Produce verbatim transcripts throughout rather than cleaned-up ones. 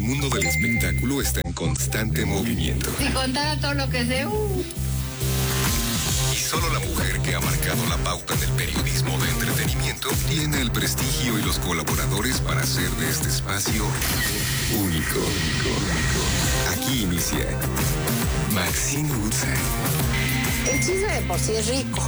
mundo del espectáculo está en constante movimiento. Si contara todo lo que sé, uh. Y solo la mujer que ha marcado la pauta en el periodismo de entretenimiento tiene el prestigio y los colaboradores para hacer de este espacio único. Aquí inicia Maxine Woodside. El chisme de por sí es rico.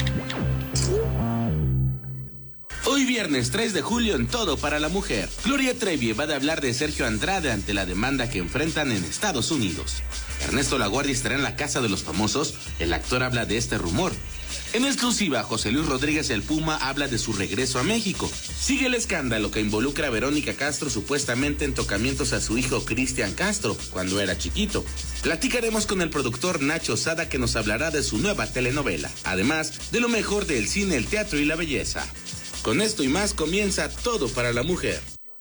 Hoy viernes tres de julio en Todo para la Mujer, Gloria Trevi va a hablar de Sergio Andrade ante la demanda que enfrentan en Estados Unidos. Ernesto Laguardia estará en la Casa de los Famosos, el actor habla de este rumor. En exclusiva, José Luis Rodríguez el Puma habla de su regreso a México. Sigue el escándalo que involucra a Verónica Castro supuestamente en tocamientos a su hijo Cristian Castro cuando era chiquito. Platicaremos con el productor Nacho Sada que nos hablará de su nueva telenovela, además de lo mejor del cine, el teatro y la belleza. Con esto y más comienza Todo para la Mujer.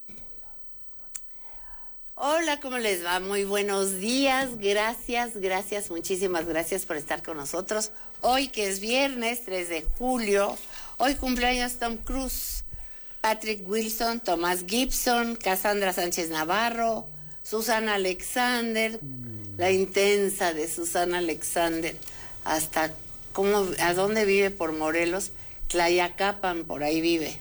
Hola, ¿cómo les va? Muy buenos días, gracias, gracias, muchísimas gracias por estar con nosotros. Hoy que es viernes tres de julio, hoy cumpleaños Tom Cruise, Patrick Wilson, Tomás Gibson, Cassandra Sánchez Navarro, Susana Alexander, la intensa de Susana Alexander, hasta cómo, a dónde vive por Morelos, Tlayacapan, por ahí vive.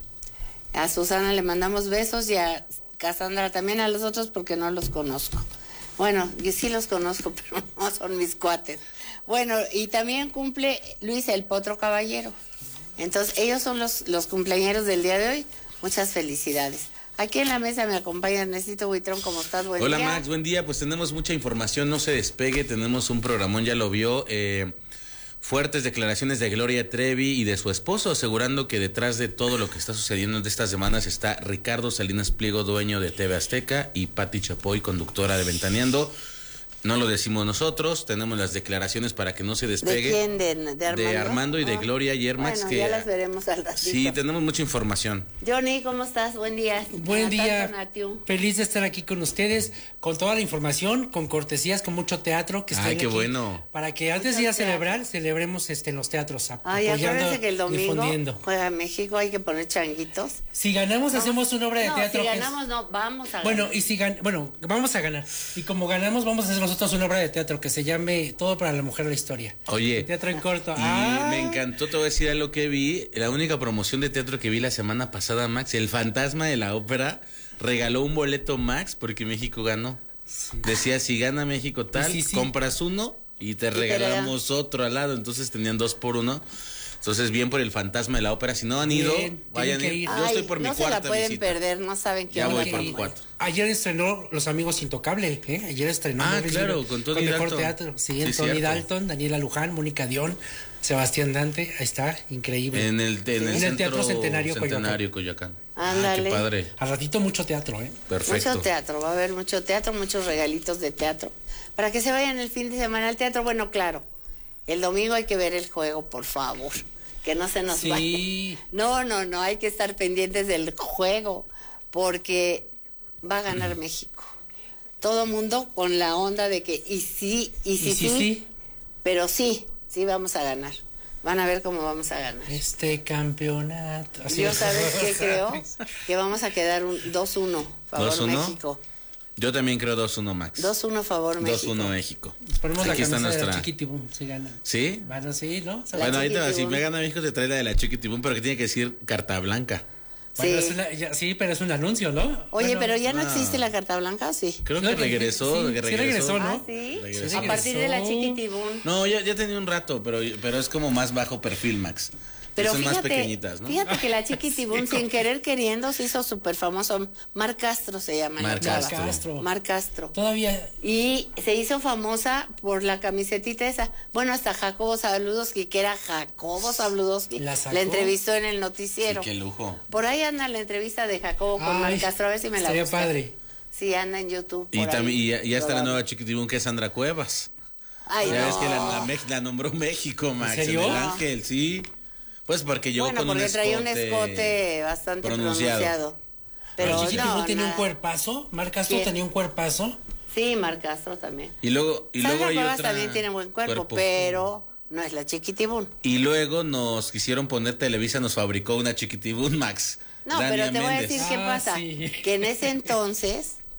A Susana le mandamos besos y a Cassandra también, a los otros porque no los conozco. Bueno, yo sí los conozco, pero no son mis cuates. Bueno, y también cumple Luis el Potro Caballero. Entonces, ellos son los, los cumpleañeros del día de hoy. Muchas felicidades. Aquí en la mesa me acompaña Ernesto Buitrón. ¿Cómo estás? Buen Hola, día. Max, buen día. Pues tenemos mucha información, no se despegue. Tenemos un programón, ya lo vio. Eh, fuertes declaraciones de Gloria Trevi y de su esposo, asegurando que detrás de todo lo que está sucediendo de estas semanas está Ricardo Salinas Pliego, dueño de T V Azteca, y Pati Chapoy, conductora de Ventaneando. No lo decimos nosotros, tenemos las declaraciones para que no se despegue. ¿De quién? ¿De, de Armando? De Armando y de ah. Gloria y Ermax. Bueno, que ya las veremos al ratito. Sí, tenemos mucha información. Johnny, ¿cómo estás? Buen día. Buen día. Feliz de estar aquí con ustedes, con toda la información, con cortesías, con mucho teatro que Ay, qué aquí, bueno. para que antes Mucho de ir a teatro. celebrar, celebremos este en los teatros. Ay, acuérdense que el domingo difundiendo. juega México, hay que poner changuitos. Si ganamos, No, hacemos una obra de no, teatro. si que ganamos, es... no, vamos a ganar. Bueno, y si gan... bueno, vamos a ganar. Y como ganamos, vamos a hacer nosotros una obra de teatro que se llame Todo para la Mujer de la Historia. Oye. Teatro en corto. Y ah. me encantó, te voy a decir algo que vi. La única promoción de teatro que vi la semana pasada, Max, el Fantasma de la Ópera regaló un boleto Max porque México ganó. Sí. Decía, si gana México tal, sí, sí. compras uno y te y regalamos te otro al lado. Entonces tenían dos por uno. Entonces, bien por el Fantasma de la Ópera. Si no han ido, bien, vayan a ir. ir. Yo Ay, estoy por no mi cuarta visita. No se la pueden visita. perder, no saben qué. Ya voy por mi cuatro. Ayer estrenó Los Amigos Intocable, ¿eh? Ayer estrenó. Ah, claro, con Tony con Dalton. Mejor Teatro. Sí, sí Tony cierto. Dalton, Daniela Luján, Mónica Dion, Sebastián Dante. Ahí está, increíble. En el, en sí. el, en el Teatro Centenario, Centenario Coyoacán. Ándale. Ah, qué padre. Al ratito mucho teatro, ¿eh? Perfecto. Mucho teatro, va a haber mucho teatro, muchos regalitos de teatro. Para que se vayan el fin de semana al teatro, bueno, claro. El domingo hay que ver el juego, por favor. Que no se nos sí. vaya. No, no, no, hay que estar pendientes del juego, porque va a ganar México. Todo mundo con la onda de que, y sí, y sí, ¿Y sí, sí, sí, pero sí, sí vamos a ganar. Van a ver cómo vamos a ganar. Este campeonato. Así Yo, es. ¿sabes qué creo? Que vamos a quedar un dos uno, favor ¿dos uno? México. Yo también creo dos uno, Max. dos uno favor México. dos uno México. Nos ponemos Aquí la está camisa nuestra. de la Chiquitibum, si gana. ¿Sí? Bueno, sí, ¿no? La bueno, ahorita si Chiquitibum. me gana México te trae la de la Chiquitibum, pero que tiene que decir carta blanca. Bueno, Sí. es una, ya, sí, pero es un anuncio, ¿no? Oye, Bueno, pero ya no no. existe la carta blanca, ¿o sí? Creo No, que que- regresó, sí, que sí regresó. regresó, ¿no? Ah, sí. Regresó. Sí, A partir de la Chiquitibum. No, ya, ya tenía un rato, pero, pero es como más bajo perfil, Max. Pero son fíjate, más pequeñitas, ¿no? fíjate que la Chiquitibum, sin querer queriendo, se hizo súper famoso. Mar Castro se llama. la Mar chava. Castro. Castro. Mar Castro. Todavía. Y se hizo famosa por la camisetita esa. Bueno, hasta Jacobo Zabludowski, que era Jacobo Zabludowski, La la, sacó. entrevistó en el noticiero. Sí, qué lujo. Por ahí anda la entrevista de Jacobo con Ay, Mar Castro, a ver si me la estaría busca. padre. Sí, anda en YouTube. Y, por ahí. también, y ya, ya está la Todavía. nueva Chiquitibum, que es Sandra Cuevas. Ay, Ya no. ves que la, la, Mex- la nombró México, Max. ¿En serio? El Ángel, sí. Pues porque llegó Bueno, con un porque escote, traía un escote bastante pronunciado. pronunciado. Pero Pero Chiquitibum no, tenía un nada. cuerpazo. Mar Castro ¿Quién? tenía un cuerpazo. Sí, Mar Castro también. Y luego, y luego Sandra hay Cuevas otra también tiene buen cuerpo, cuerpo. pero no es la Chiquitibum. Y luego nos quisieron poner, Televisa nos fabricó una Chiquitibum, Max. No, Dania pero te voy a Méndez. decir qué Ah, pasa. sí. Que en ese entonces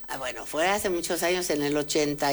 Ah, bueno, fue hace muchos años, en el ochenta